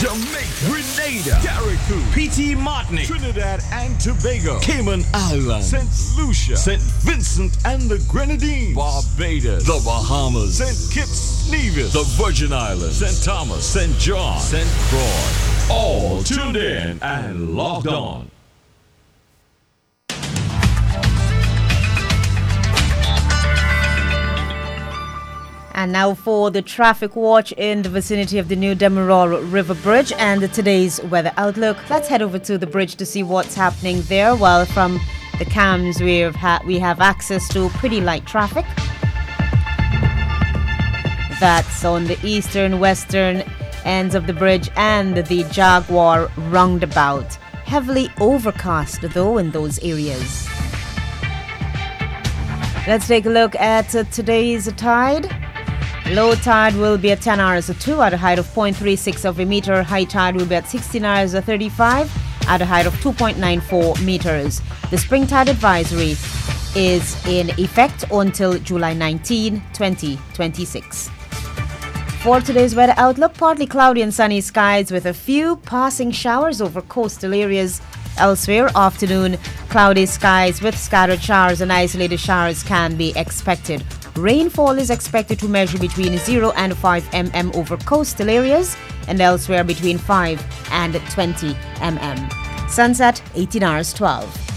Jamaica, Grenada, Carriacou, PT Martinique, Trinidad and Tobago, Cayman Islands, St. Lucia, St. Vincent and the Grenadines, Barbados, the Bahamas, St. Kitts, Nevis, the Virgin Islands, St. Thomas, St. John, St. Croix. All tuned in and logged on. And now for the traffic watch in the vicinity of the New Demerol River Bridge and today's weather outlook. Let's head over to the bridge to see what's happening there. Well, from the cams we have access to pretty light traffic. That's on the eastern, western ends of the bridge and the Jaguar roundabout. Heavily overcast though in those areas. Let's take a look at today's tide. Low tide will be at 10 hours 2 at a height of 0.36 of a meter. High tide will be at 16 hours 35 at a height of 2.94 meters. The spring tide advisory is in effect until July 19, 2026. For today's weather outlook, partly cloudy and sunny skies with a few passing showers over coastal areas. Elsewhere, afternoon, cloudy skies with scattered showers and isolated showers can be expected. Rainfall is expected to measure between 0 and 5 mm over coastal areas and elsewhere between 5 and 20 mm. Sunset, 18 hours 12.